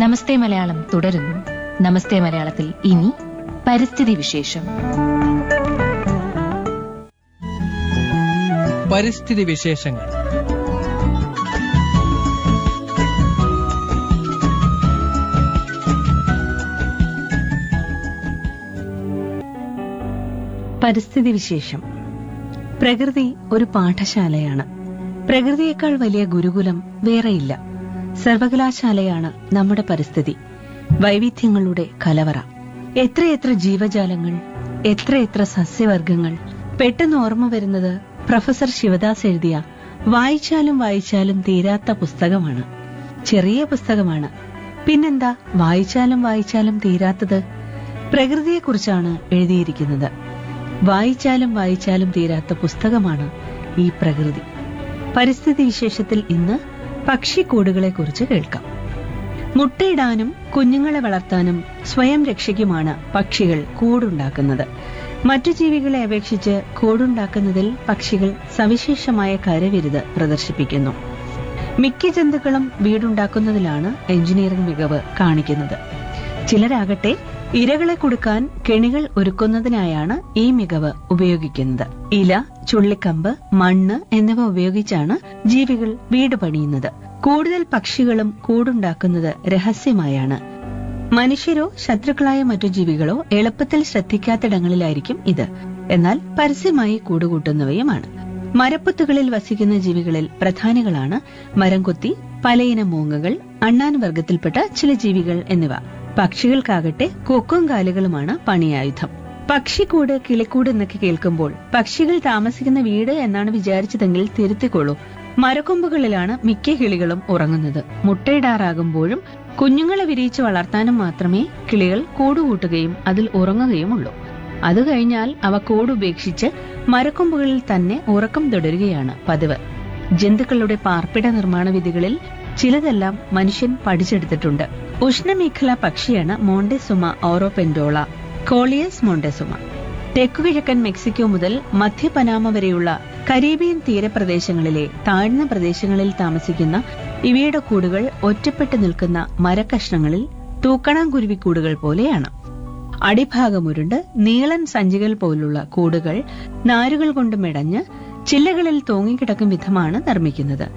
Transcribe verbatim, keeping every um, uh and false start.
നമസ്തേ മലയാളം തുടരുന്നു. നമസ്തേ മലയാളത്തിൽ ഇനി പരിസ്ഥിതി വിശേഷം. പരിസ്ഥിതി വിശേഷങ്ങൾ. പരിസ്ഥിതി വിശേഷം. പ്രകൃതി ഒരു പാഠശാലയാണ്. പ്രകൃതിയേക്കാൾ വലിയ ഗുരുകുലം വേറെയില്ല. സർവകലാശാലയാണ് നമ്മുടെ പരിസ്ഥിതി. വൈവിധ്യങ്ങളുടെ കലവറ. എത്രയെത്ര ജീവജാലങ്ങൾ, എത്രയെത്ര സസ്യവർഗങ്ങൾ. പെട്ടെന്ന് ഓർമ്മ വരുന്നത് പ്രൊഫസർ ശിവദാസ് എഴുതിയ വായിച്ചാലും വായിച്ചാലും തീരാത്ത പുസ്തകമാണ്. ചെറിയ പുസ്തകമാണ്, പിന്നെന്താ വായിച്ചാലും വായിച്ചാലും തീരാത്തത്? പ്രകൃതിയെക്കുറിച്ചാണ് എഴുതിയിരിക്കുന്നത്. വായിച്ചാലും വായിച്ചാലും തീരാത്ത പുസ്തകമാണ് ഈ പ്രകൃതി. പരിസ്ഥിതി വിശേഷത്തിൽ ഇന്ന് പക്ഷിക്കൂടുകളെക്കുറിച്ച് കേൾക്കാം. മുട്ടയിടാനും കുഞ്ഞുങ്ങളെ വളർത്താനും സ്വയം രക്ഷയ്ക്കുമാണ് പക്ഷികൾ കൂടുണ്ടാക്കുന്നത്. മറ്റു ജീവികളെ അപേക്ഷിച്ച് കൂടുണ്ടാക്കുന്നതിൽ പക്ഷികൾ സവിശേഷമായ കരവിരുത് പ്രദർശിപ്പിക്കുന്നു. മിക്ക ജന്തുക്കളും വീടുണ്ടാക്കുന്നതിലാണ് എഞ്ചിനീയറിംഗ് മികവ് കാണിക്കുന്നത്. ചിലരാകട്ടെ ഇരകളെ കൊടുക്കാൻ കെണികൾ ഒരുക്കുന്നതിനായാണ് ഈ മികവ് ഉപയോഗിക്കുന്നത്. ഇല, ചുള്ളിക്കമ്പ്, മണ്ണ് എന്നിവ ഉപയോഗിച്ചാണ് ജീവികൾ വീട് പണിയുന്നത്. കൂടുതൽ പക്ഷികളും കൂടുണ്ടാക്കുന്നത് രഹസ്യമായാണ്. മനുഷ്യരോ ശത്രുക്കളായ മറ്റു ജീവികളോ എളുപ്പത്തിൽ ശ്രദ്ധിക്കാത്തിടങ്ങളിലായിരിക്കും ഇത്. എന്നാൽ പരസ്യമായി കൂടുകൂട്ടുന്നവയുമാണ്. മരപ്പൊത്തുകളിൽ വസിക്കുന്ന ജീവികളിൽ പ്രധാനികളാണ് മരംകൊത്തി, പലയിനം മൂങ്ങകൾ, അണ്ണാൻ വർഗത്തിൽപ്പെട്ട ചില ജീവികൾ എന്നിവ. പക്ഷികൾക്കാകട്ടെ കൊക്കും കാലുകളുമാണ് പണിയായുധം. പക്ഷിക്കൂട്, കിളിക്കൂട് എന്നൊക്കെ കേൾക്കുമ്പോൾ പക്ഷികൾ താമസിക്കുന്ന വീട് എന്നാണ് വിചാരിച്ചതെങ്കിൽ തിരുത്തിക്കൊള്ളൂ. മരക്കൊമ്പുകളിലാണ് മിക്ക കിളികളും ഉറങ്ങുന്നത്. മുട്ടയിടാറാകുമ്പോഴും കുഞ്ഞുങ്ങളെ വിരിയിച്ച് വളർത്താനും മാത്രമേ കിളികൾ കൂടുകൂട്ടുകയും അതിൽ ഉറങ്ങുകയുമുള്ളൂ. അത് കഴിഞ്ഞാൽ അവ കൂടുപേക്ഷിച്ച് മരക്കൊമ്പുകളിൽ തന്നെ ഉറക്കം തുടരുകയാണ് പതിവ്. ജന്തുക്കളുടെ പാർപ്പിട നിർമ്മാണ വിധികളിൽ ചിലതെല്ലാം മനുഷ്യൻ പഠിച്ചെടുത്തിട്ടുണ്ട്. ഉഷ്ണമേഖലാ പക്ഷിയാണ് മോണ്ടെസുമ ഓറോപെൻഡോള, കോളിയസ് മോണ്ടെസുമ. തെക്കുകിഴക്കൻ മെക്സിക്കോ മുതൽ മധ്യ പനാമ വരെയുള്ള കരീബിയൻ തീരപ്രദേശങ്ങളിലെ താഴ്ന്ന പ്രദേശങ്ങളിൽ താമസിക്കുന്ന ഇവയുടെ കൂടുകൾ ഒറ്റപ്പെട്ടു നിൽക്കുന്ന മരക്കഷ്ണങ്ങളിൽ തൂക്കണാങ്കുരുവിക്കൂടുകൾ പോലെയാണ്. അടിഭാഗമുരുണ്ട് നീളൻ സഞ്ചികൾ പോലുള്ള കൂടുകൾ നാരുകൾ കൊണ്ട് മെടഞ്ഞ് ചില്ലകളിൽ തൂങ്ങിക്കിടക്കും വിധമാണ് നിർമ്മിക്കുന്നത്.